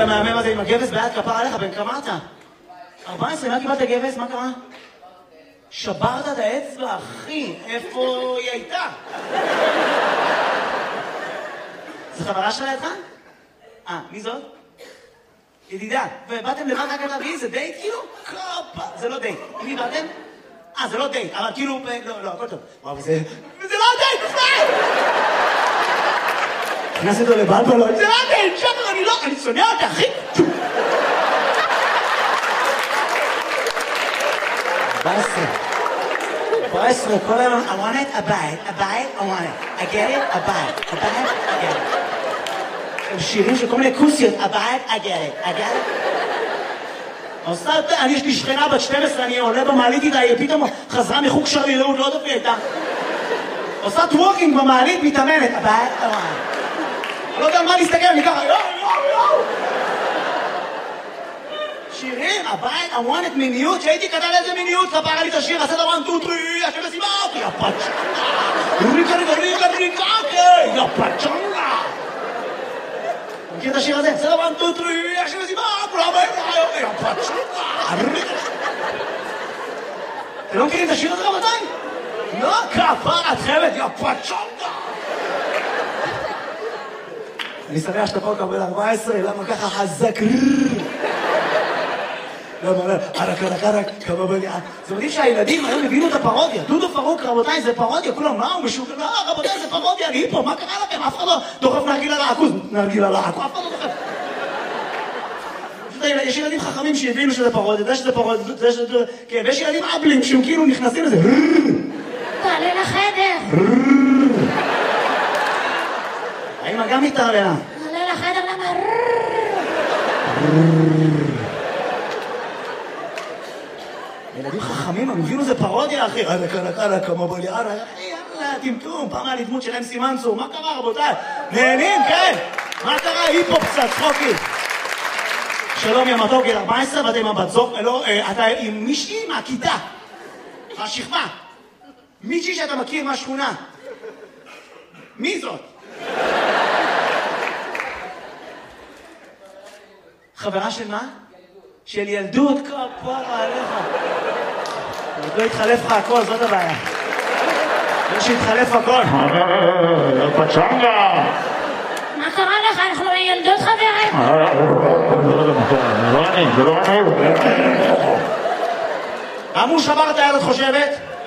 המהמם הזה עם הגבס ביד כפר עליך, בן כמה אתה? 14, מה קיבלת גבס? מה קרה? שברת את האצבע, אחי, איפה היא הייתה? זו חברה שלה איתך? מי זאת? ידידה, ובאתם לבד רק להביא, זה דייט כאילו? קופה, זה לא דייט. עם מי באתם? זה לא דייט, אבל כאילו, לא, הכל טוב. וואו, זה לא דייט, בכלל! נכנס אותו לבלבלות, זה לא דייט, שחר, אני שונא אותה, אחי! 14, כל היום, I want it, a bite, I want it. I get it, a bite, I get it. שירים של כל מיני כוסיות, a bite, I get it. אני יש לי שכנה בת 12, אני עולה במעלית איתה, היא פתאום חזרה מחוג שרירות, לא יודעת איתה. עושה טוורקינג במעלית, מתאמנת, a bite, I want it. אני לא יודע על מה להסתכל, אני ככה, יואו. שירים, הבית, I want it מיניות, שהייתי קטן איזה מיניות, כפרה לי את השיר, עשה דבר 2, 3, השם מסיבה, יא פצ'נגה, ריקה, יא פצ'נגה. מכיר את השיר הזה? עשה דבר 2, 3, השם מסיבה, יא פצ'נגה. אתם לא מכירים את השיר הזה רבותיי? לא, כפרה, את חייבת, יא פצ'נגה. אני שמח שאתה פה קבל 14, למה ככה חזק? למה, ערק, כמה בליעה. זה מדהים שהילדים היום הבינו את הפרודיה. דודו פרוק, רבותיי, זה פרודיה. כולם, מה הוא משוגע? לא, רבותיי, זה פרודיה, אני פה, מה קרה לכם? אף אחד לא דוחף נרגילה לעכו, אף אחד לא דוחף. יש ילדים חכמים שהבינו שזה פרודיה, זה שזה פרודיה, כן, ויש ילדים אבלים שהם כאילו נכנסים לזה. תעלה לחדר. האמא גם מתערלה. תעלה לחדר, למה? ילדים חכמים, הם הבינו זה פרודיה, אחי. קלה, כמה בליעה, יאללה, טמטום, פעם היה לי דמות שלהם סימנסו. מה קרה, רבותיי? נהנים, כן? מה קרה? היפופ קצת, צחוקי. שלום, יא מתוק, גיל 14, ואתה עם הבת זוג, לא, אתה עם מישהי מהכיתה, מהשכבה. מישהי שאתה מכיר מהשכונה. מי זאת? חברה של מה? של ילדות, כפרה עליך. עוד לא התחלף לך הכל, זאת הבעיה. לא שהתחלף הכל. פצ'נגה! מה קרה לך? אנחנו ילדות חברים. זה לא אני. אמרו שבר את היד, את חושבת?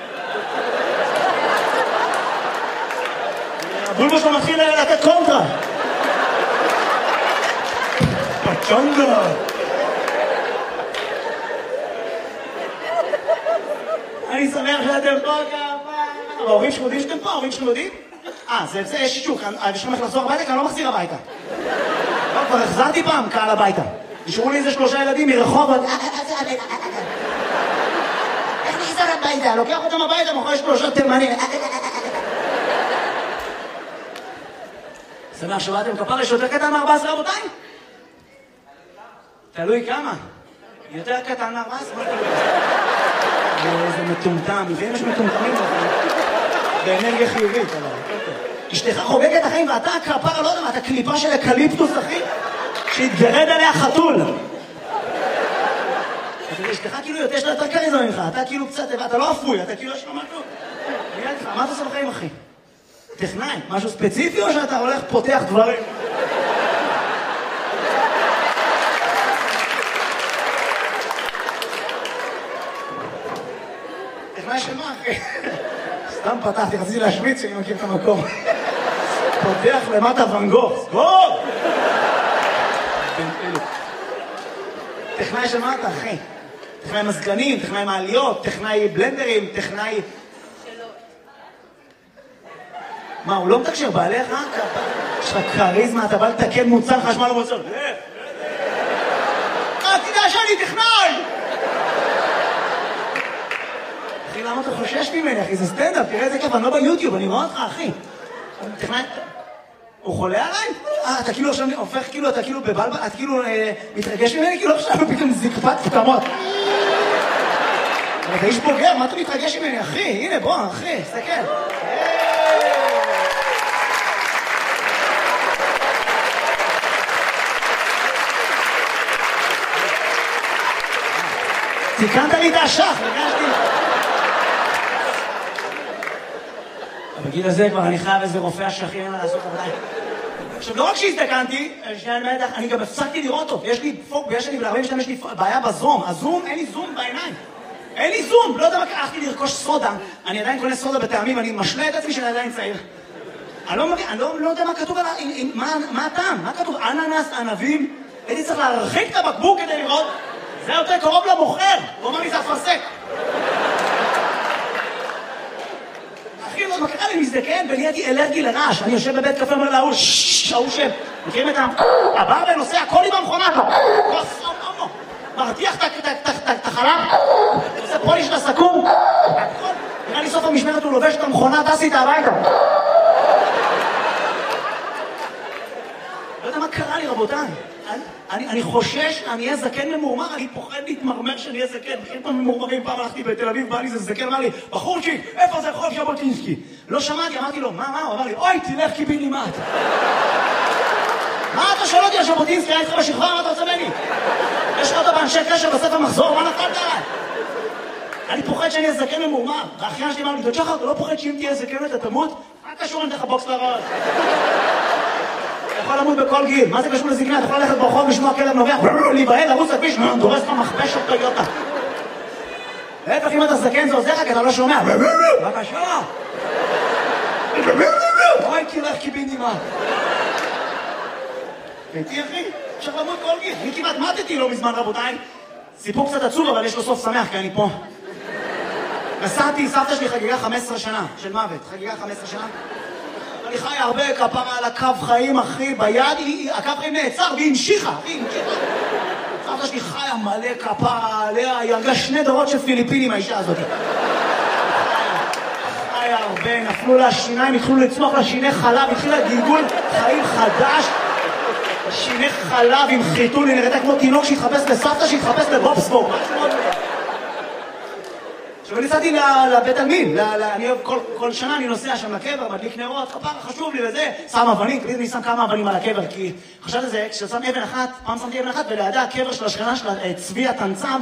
הבולבו שלו מתחיל לתת קונטרה. פצ'נגה! אני שמח שאתם פה כפה. ההורים שלך יודעים שאתם פה? ההורים שלך יודעים? זה יש שישוק. אני שלומך לחזור הביתה כי אני לא מחזיר הביתה. כבר החזרתי פעם קהל הביתה. נשארו לי איזה 3 ילדים מרחובות. איך נחזר הביתה? לוקח אותם הביתה, מאחורי 3 תימנים. שמח שבאתם כפר, יש יותר קטן מ-14 רבותיי? תלוי כמה. יותר קטן מ-14? איזה מטומטם, לפעמים יש מטומטמים באנרגיה חיובית, אבל אשתך חוגגת החיים ואתה כפרה, לא יודע מה, אתה קליפה של אקליפטוס, אחי, שהתגרד עליה חתול. אשתך כאילו יש לה יותר קריזמה ממך, אתה כאילו קצת, אתה לא אפוי, אתה כאילו יש לו משהו. מה אתה עושה בחיים, אחי? טכנאי, משהו ספציפי או שאתה הולך פותח דברים? טכנאי של מה, אחי? סתם פתחתי, רציתי להשמיץ שאני מכיר את המקום. פותח למטה ואן גוך. סגור! טכנאי של מה אתה, אחי? טכנאי מזגנים, טכנאי מעליות, טכנאי בלנדרים, טכנאי... מה, הוא לא מתקשר בעליך? יש לך קריזמה, אתה בא לתקן מוצר חשמל או מוצר. תדע שאני טכנאי! אחי, למה אתה חושש ממני, אחי? זה סטנדאפ, תראה איזה כיף, אני לא ביוטיוב, אני רואה אותך, אחי. טכנאי... הוא חולה עליי? אתה כאילו עכשיו הופך, כאילו, אתה כאילו בבלבל, אתה כאילו מתרגש ממני, כאילו עכשיו פתאום זקפת פתמות. אבל אתה איש בוגר, מה אתה מתרגש ממני, אחי? הנה, בוא, אחי, סתכל. תיקנת לי את האשך, הרגשתי. בגיל הזה כבר אני חייב איזה רופא אשכים לעשות עבודה. עכשיו, לא רק שהזדקנתי, אני גם הפסקתי לראות טוב. יש לי ב-42 יש לי בעיה בזום. הזום, אין לי זום בעיניים. אין לי זום. לא יודע מה, הלכתי לרכוש סודה. אני עדיין קונה סודה בטעמים, אני משלה את עצמי שאני עדיין צעיר. אני לא יודע מה כתוב עליו, מה הטעם? מה כתוב? אננס, ענבים? הייתי צריך להרחיק את הבקבוק כדי לראות. זה יותר קרוב למוכר. הוא אמר לי, זה אפרסק. אחי, לא, מה קרה לי מזדקן ונהייתי אלרגי לרעש. אני יושב בבית קפה, אומר להוא, ההוא שם. מכירים את הבא ונוסע, הכל עם המכונה. מרתיח את החלב. עושה פוליש לסכו"ם. נראה לי סוף המשמרת הוא לובש את המכונה, טסי את הביתה. לא יודע מה קרה לי, רבותיי. אני חושש, אני אהיה זקן ממורמר, אני פוחד להתמרמר שאני אהיה זקן. בכלל פעם ממורמרים, פעם הלכתי בתל אביב, בא לי זה זקן, אמר לי, בחורצ'יק, איפה זה רחוב ז'בוטינסקי? לא שמעתי, אמרתי לו, מה? הוא אמר לי, אוי, תלך קיבינימט. מה אתה שואל אותי על ז'בוטינסקי? היה איתך בשכבה, מה אתה רוצה ממני? יש לך אותו באנשי קשר בספר מחזור, מה נפלת עליי? אני פוחד שאני אהיה זקן ממורמר. והאחיין שלי אמר לי, דוד, אתה לא פוחד שאם תהיה זקן אתה תמות? מה קשור אם תלך בוקס לראש? אתה יכול למות בכל גיל, מה זה קשור לזקנה? אתה יכול ללכת ברחוב לשמוע כלב נובח, להיבהל, לרוץ לכביש, דורס לך מכבש או טיוטה. להפך, אם אתה זקן זה עוזר לך, כי אתה לא שומע. בבקשה. אוי, תלך קיבינימט. הייתי אחי, אפשר למות כל גיל. אני כמעט מתתי לא מזמן, רבותיי. סיפור קצת עצוב, אבל יש לו סוף שמח, כי אני פה. נסעתי, סבתא שלי חגיגה 15 שנה של מוות. חגיגה 15 שנה. אני חי הרבה כפרה על הקו חיים, אחי, ביד, הקו חיים נעצר, והיא המשיכה, סבתא שלי חיה מלא כפרה עליה, היא הרגה 2 דורות של פיליפינים, האישה הזאת. חיה הרבה, נפלו לה שיניים, התחילו לצמוח לה שיני חלב, התחילה גלגול חיים חדש, שיני חלב עם חיתול, היא נראתה כמו תינוק שהתחפש לסבתא, שהתחפש לבובספורט. עכשיו אני נסעתי לבית עלמין, אני אוהב כל שנה אני נוסע שם לקבר, מדליק נרות, כפרה חשוב לי וזה, שם אבנים, תמיד אני שם כמה אבנים על הקבר, כי חשבתי לזה, כששם אבן אחת, פעם שמתי אבן אחת, ולידה הקבר של השכנה שלה, צביה תנצב,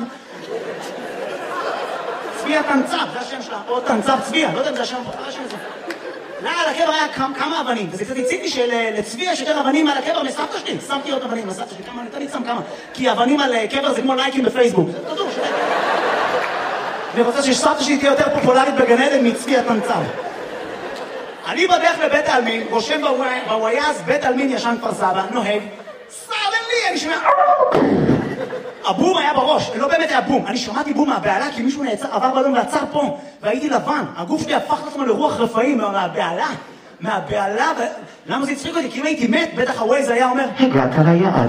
צביה תנצב, זה השם שלה, או תנצב צביה, לא יודע אם זה השם, לא, על הקבר היה כמה אבנים, וזה קצת הציתי שלצביה יש יותר אבנים על הקבר מסבתא שלי, שמתי עוד אבנים לסבתא שלי, כמה, נתן לי שם כמה, כי אבנים על קבר זה כמו לייקים בפייסבוק, זה כתוב, אני רוצה שסבתא שלי תהיה יותר פופולרית בגן עדן מצבי התנצב. אני בדרך לבית העלמין, רושם בוויאז, בית העלמין ישן כפר סבא, נוהג, סרדלי, אני שומע... הבום היה בראש, לא באמת היה בום. אני שמעתי בום מהבעלה, כי מישהו עבר באדום ועצר פה, והייתי לבן. הגוף שלי הפך לעצמו לרוח רפאים מהבעלה, למה זה הצחיק אותי? כי אם הייתי מת, בטח הווייז היה אומר, הגעת ליעד.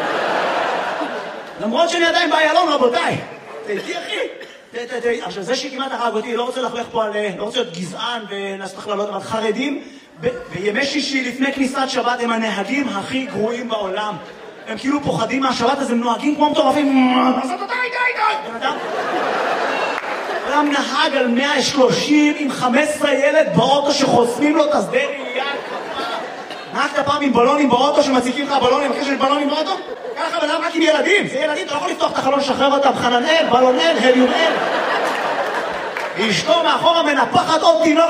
למרות שאני עדיין באיילון, רבותיי. תהייתי אחי. עכשיו זה שכמעט הרג אותי, לא רוצה לחלך פה על, לא רוצה להיות גזען ולעשות הכללות, אבל חרדים בימי שישי לפני כניסת שבת הם הנהגים הכי גרועים בעולם. הם כאילו פוחדים מהשבת, אז הם נוהגים כמו מטורפים. אז אתה די. אדם נהג על 130 עם 15 ילד באוטו שחוסמים לו את השדה ראייה. נהגת פעם עם בלונים באוטו שמציקים לך בלונים, בקשר של בלונים באוטו? ככה בלם רק עם ילדים, זה ילדים, אתה לא יכול לפתוח את החלון, שחרר אותם, חננאל, בלונאל, הליומאל. אשתו מאחורה מנפחת עוד תינוק.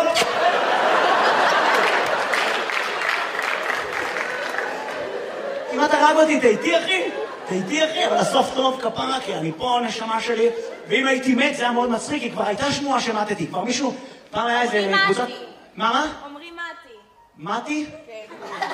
אם אתה רג אותי, תהייתי אחי, אבל הסוף טוב כפרה, כי אני פה נשמה שלי, ואם הייתי מת זה היה מאוד מצחיק, כי כבר הייתה שמועה שמתתי, כבר מישהו, פעם היה איזה קבוצת... מה? אומרים מתי. מתי? כן.